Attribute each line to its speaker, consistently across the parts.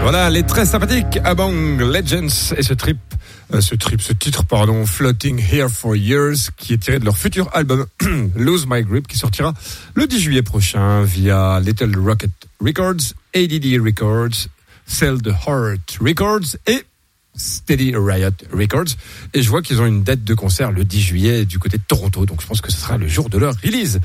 Speaker 1: Voilà, les très sympathiques Abong Legends et ce titre, Floating Here for Years, qui est tiré de leur futur album Lose My Grip, qui sortira le 10 juillet prochain via Little Rocket Records, ADD Records, Sell the Heart Records et Steady Riot Records. Et je vois qu'ils ont une date de concert le 10 juillet du côté de Toronto, donc je pense que ce sera le jour de leur release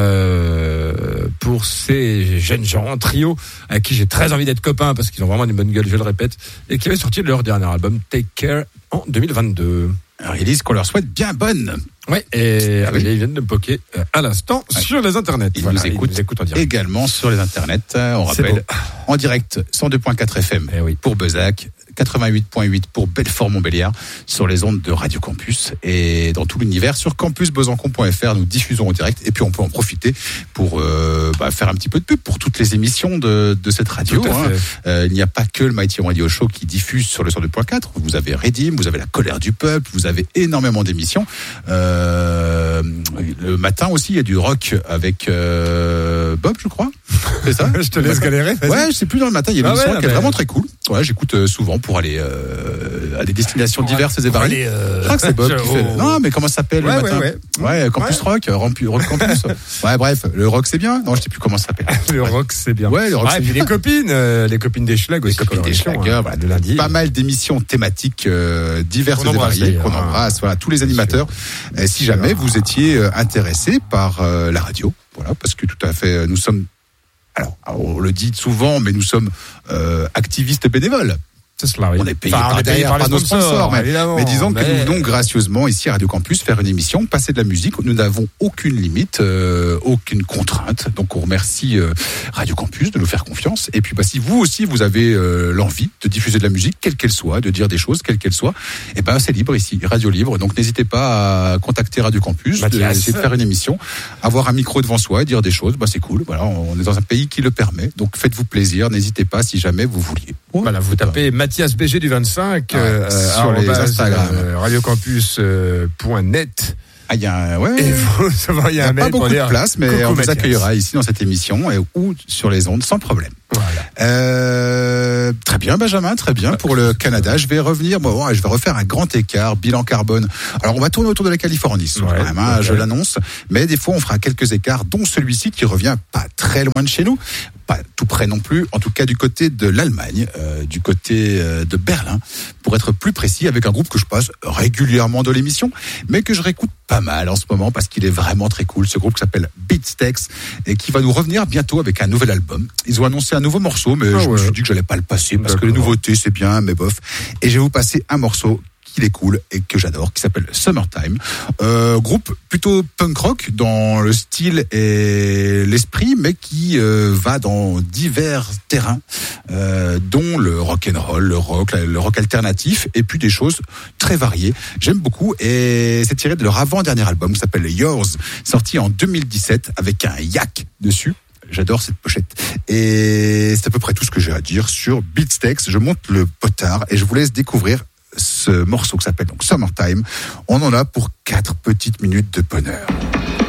Speaker 1: pour ces jeunes gens en trio à qui j'ai très envie d'être copain parce qu'ils ont vraiment une bonne gueule, je le répète, et qui avaient sorti leur dernier album Take Care en 2022.
Speaker 2: Un release qu'on leur souhaite bien bonne.
Speaker 1: Ouais, et ils viennent de me poker à l'instant sur les internets.
Speaker 2: Ils nous écoutent
Speaker 1: en direct.
Speaker 2: Également sur les internets. On rappelle, en direct 102.4 FM pour Bezac, 88.8 pour Belfort-Montbéliard, sur les ondes de Radio Campus et dans tout l'univers sur campusbesançon.fr. Nous diffusons en direct et puis on peut en profiter pour faire un petit peu de pub pour toutes les émissions de cette radio. Il n'y a pas que le Mighty Radio Show qui diffuse sur le 102.4. Vous avez Redim, vous avez La Colère du Peuple, vous avez énormément d'émissions. Le matin aussi, il y a du rock avec Bob, je crois. C'est ça?
Speaker 1: Je te laisse galérer. Vas-y.
Speaker 2: Ouais, je sais plus, dans le matin, il y a une émission qui est vraiment très cool. Ouais, j'écoute souvent pour aller à des destinations diverses et variées. Je crois que c'est Bob qui fait. Non, mais comment ça s'appelle le matin? Ouais, Campus Rock, Rock Campus. Ouais, bref, le rock c'est bien. Non, je sais plus comment ça s'appelle.
Speaker 1: Le rock c'est bien.
Speaker 2: Ouais, le rock c'est bien.
Speaker 1: Et puis les copines des Schlag aussi.
Speaker 2: Les copines des Schlag, voilà,
Speaker 1: de lundi.
Speaker 2: Pas mal d'émissions thématiques diverses et variées qu'on embrasse. Voilà, tous les animateurs. Si jamais vous étiez intéressé par la radio, voilà, parce que tout à fait, nous sommes. Alors, on le dit souvent, mais nous sommes activistes bénévoles.
Speaker 1: C'est cela, oui.
Speaker 2: On est payé par nos sponsors, mais disons que nous venons gracieusement ici à Radio Campus faire une émission, passer de la musique. Nous n'avons aucune limite, aucune contrainte. Donc on remercie Radio Campus de nous faire confiance. Et puis si vous aussi vous avez l'envie de diffuser de la musique, quelle qu'elle soit, de dire des choses, quelles qu'elles soient, c'est libre ici, radio libre. Donc n'hésitez pas à contacter Radio Campus, essayer de faire une émission, avoir un micro devant soi et dire des choses. C'est cool. Voilà, on est dans un pays qui le permet. Donc faites-vous plaisir. N'hésitez pas si jamais vous vouliez.
Speaker 1: Voilà, vous tapez Mathias BG du 25
Speaker 2: sur les Instagram,
Speaker 1: radiocampus.net.
Speaker 2: Il y a
Speaker 1: il y a
Speaker 2: pas beaucoup de place, mais on vous accueillera ici dans cette émission ou sur les ondes sans problème.
Speaker 1: Voilà.
Speaker 2: Très bien, Benjamin, très bien. Pour le Canada, je vais revenir. Je vais refaire un grand écart, bilan carbone. Alors, on va tourner autour de la Californie, je l'annonce. Mais des fois, on fera quelques écarts, dont celui-ci qui revient pas très loin de chez nous. Pas tout près non plus, en tout cas du côté de l'Allemagne, du côté de Berlin, pour être plus précis, avec un groupe que je passe régulièrement de l'émission, mais que je réécoute pas mal en ce moment parce qu'il est vraiment très cool. Ce groupe qui s'appelle Beatsteaks et qui va nous revenir bientôt avec un nouvel album. Ils ont annoncé un nouveau morceau, mais je me suis dit que j'allais pas le passer parce que les nouveautés c'est bien, mais bof. Et je vais vous passer un morceau qui est cool et que j'adore, qui s'appelle Summertime. Groupe plutôt punk rock dans le style et l'esprit, mais qui va dans divers terrains, dont le rock and roll, le rock alternatif, et puis des choses très variées. J'aime beaucoup, et c'est tiré de leur avant-dernier album qui s'appelle Yours, sorti en 2017 avec un yak dessus. J'adore cette pochette. Et c'est à peu près tout ce que j'ai à dire sur Beatsteaks. Je monte le potard et je vous laisse découvrir ce morceau qui s'appelle donc Summertime. On en a pour 4 petites minutes de bonheur.